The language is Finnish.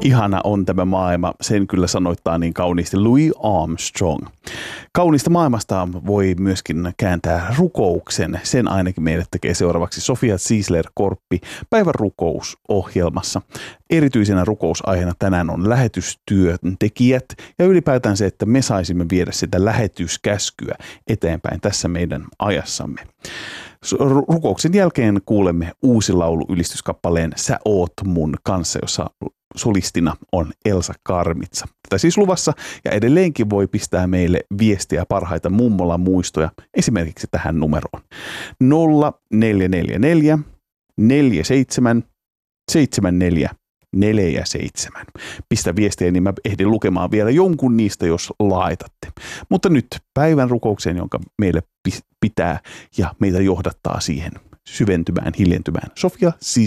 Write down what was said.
Ihana on tämä maailma, sen kyllä sanoittaa niin kauniisti Louis Armstrong. Kaunista maailmasta voi myöskin kääntää rukouksen. Sen ainakin meille tekee seuraavaksi Sofia Ziesler-Korppi päivän rukousohjelmassa. Erityisenä rukousaiheena tänään on lähetystyöntekijät ja ylipäätään se, että me saisimme viedä sitä lähetyskäskyä eteenpäin tässä meidän ajassamme. Rukouksen jälkeen kuulemme uusi laulu ylistyskappaleen Sä oot mun kanssa, jossa solistina on Elsa Karmitsa. Tätä siis luvassa ja edelleenkin voi pistää meille viestiä parhaita mummola muistoja esimerkiksi tähän numeroon 0444 47 74 47. Pistä viestiä, niin mä ehdin lukemaan vielä jonkun niistä, jos laitatte. Mutta nyt päivän rukoukseen, jonka meille pitää ja meitä johdattaa siihen syventymään, hiljentymään. Sofia